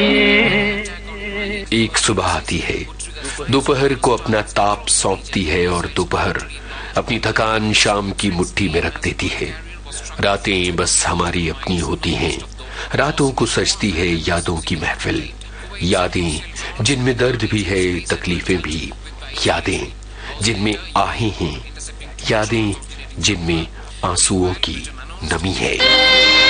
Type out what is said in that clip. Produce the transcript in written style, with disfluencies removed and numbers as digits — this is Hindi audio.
एक सुबह आती है, दोपहर को अपना ताप सौंपती है और दोपहर अपनी थकान शाम की मुट्ठी में रख देती है। रातें बस हमारी अपनी होती हैं, रातों को सजती है यादों की महफिल। यादें जिनमें दर्द भी है, तकलीफें भी। यादें जिनमें आहें हैं, यादें जिनमें आंसुओं की नमी है।